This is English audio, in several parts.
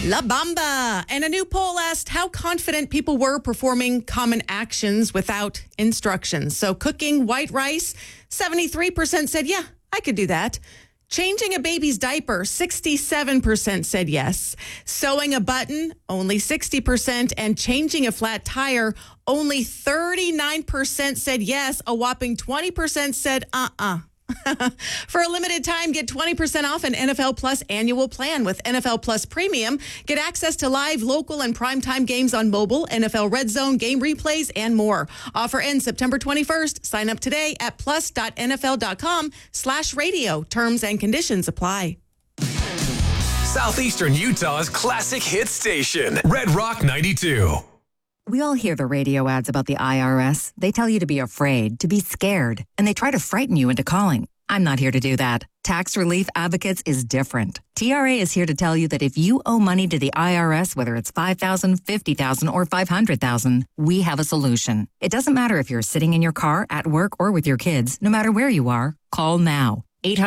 La Bamba. And a new poll asked how confident people were performing common actions without instructions. So cooking white rice, 73% said, yeah, I could do that. Changing a baby's diaper, 67% said yes. Sewing a button, only 60%. And changing a flat tire, only 39% said yes. A whopping 20% said For a limited time, get 20% off an NFL Plus annual plan with NFL Plus Premium. Get access to live, local, and primetime games on mobile, NFL Red Zone, game replays, and more. Offer ends September 21st. Sign up today at plus.nfl.com/radio. Terms and conditions apply. Southeastern Utah's classic hit station, Red Rock 92. We all hear the radio ads about the IRS. They tell you to be afraid, to be scared, and they try to frighten you into calling. I'm not here to do that. Tax Relief Advocates is different. TRA is here to tell you that if you owe money to the IRS, whether it's $5,000, $50,000, or $500,000, we have a solution. It doesn't matter if you're sitting in your car, at work, or with your kids. No matter where you are, call now.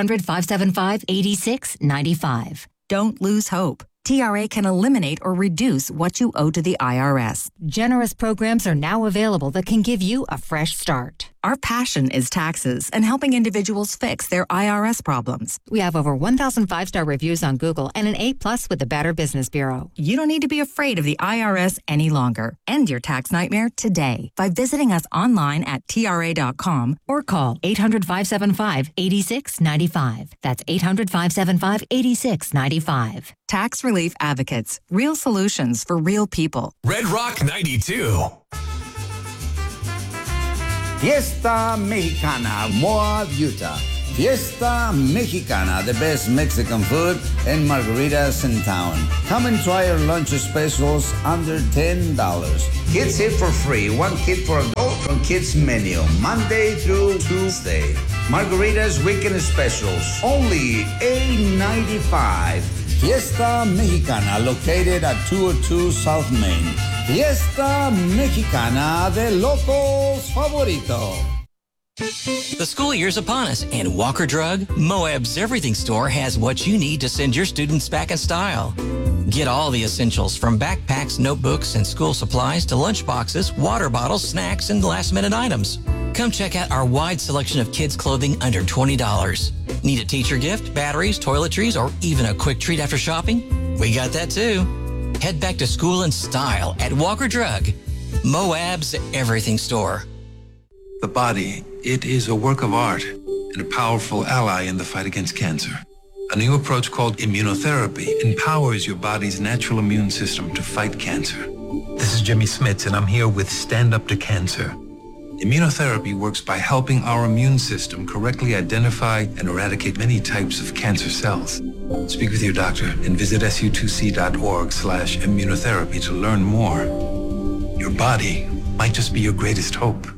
800-575-8695. Don't lose hope. TRA can eliminate or reduce what you owe to the IRS. Generous programs are now available that can give you a fresh start. Our passion is taxes and helping individuals fix their IRS problems. We have over 1,000 five-star reviews on Google and an A+ with the Better Business Bureau. You don't need to be afraid of the IRS any longer. End your tax nightmare today by visiting us online at TRA.com or call 800-575-8695. That's 800-575-8695. Tax Relief Advocates. Real solutions for real people. Red Rock 92. Fiesta Mexicana, Moab, Utah. Fiesta Mexicana, the best Mexican food and margaritas in town. Come and try our lunch specials under $10. Kids eat for free. One kid for adult from kids menu. Monday through Tuesday. Margaritas weekend specials. Only $8.95. Fiesta Mexicana, located at 202 South Main. Fiesta Mexicana de Locos Favorito. The school year's upon us, and Walker Drug, Moab's everything store, has what you need to send your students back in style. Get all the essentials from backpacks, notebooks, and school supplies to lunch boxes, water bottles, snacks, and last-minute items. Come check out our wide selection of kids' clothing under $20. Need a teacher gift, batteries, toiletries, or even a quick treat after shopping? We got that too. Head back to school in style at Walker Drug, Moab's everything store. The body, it is a work of art and a powerful ally in the fight against cancer. A new approach called immunotherapy empowers your body's natural immune system to fight cancer. This is Jimmy Smits, and I'm here with Stand Up to Cancer. Immunotherapy works by helping our immune system correctly identify and eradicate many types of cancer cells. Speak with your doctor and visit su2c.org/immunotherapy to learn more. Your body might just be your greatest hope.